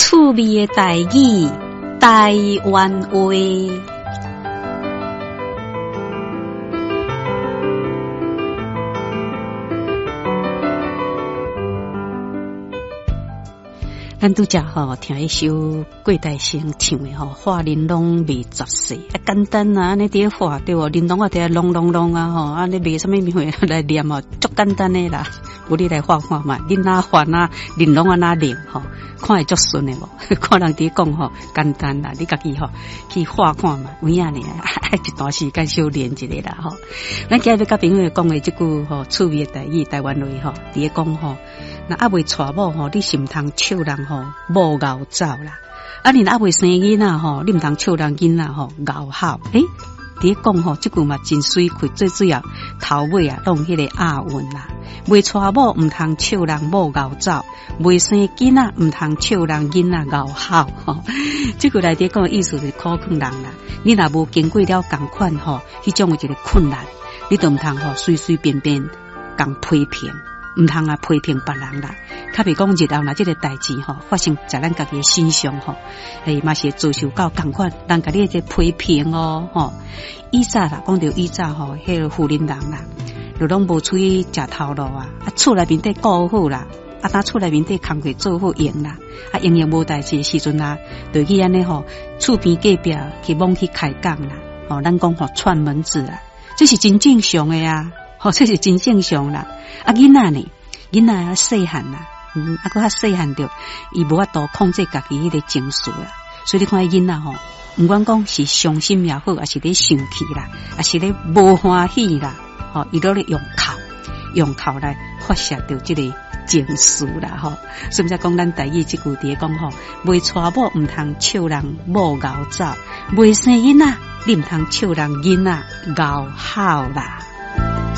趣味的台语，台湾话。咱拄则听一首郭台生唱的画玲珑未绝世，简单啊，安尼伫画对无？玲珑啊，伫拢拢拢啊安尼袂啥物物来念足简单的啦。有你来画看嘛，你哪画哪玲珑啊哪灵看会足顺的无？看人伫讲简单啦，你家己去画看嘛，有影呢，一段时间小练一下啦咱今日要甲朋友讲的这句趣味的台语台湾话伫讲那还未娶某你是唔通笑人某熬走啦。你若还未生囡仔你唔通笑人囡仔熬好。伫讲这句嘛真水气，最后头尾拢迄个押韵啦。未娶某唔通笑人某熬走，未生囡仔唔通笑人囡仔熬好。这句内底讲的意思是考劝人啦。你若无经过了同款迄种的一个困难，你都唔通随随便便讲批评。唔通批评别人啦，较别讲日后若这个代志发生在咱家己的身上嘛是遭受到同款人家己的批评以早啦，讲到以早迄个富人人啦，就拢无出去食头路厝内面底顾好啦，当厝内面底工课做好用啦，用无代志的时阵就去安尼厝边隔壁去往去开讲啦，咱讲串门子啦，这是真正常的这是真正常啦。囡仔呢？囡仔细汉啦，佫较细汉着，伊无法度控制家己迄个情绪啦。所以你看囡仔毋管讲是伤心也好，还是咧生气啦，还是咧无欢喜啦，伊都咧用口来发泄着这个情绪啦所以才讲咱台语这句伫讲未娶某毋通笑人某熬走，未生囡仔你毋通笑人囡仔熬好啦。